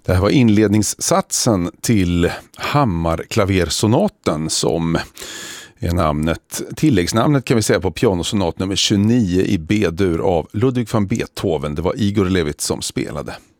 Det här var inledningssatsen till Hammarklaversonaten som är tilläggsnamnet kan vi säga på pianosonat nummer 29 i B-dur av Ludwig van Beethoven. Det var Igor Levit som spelade.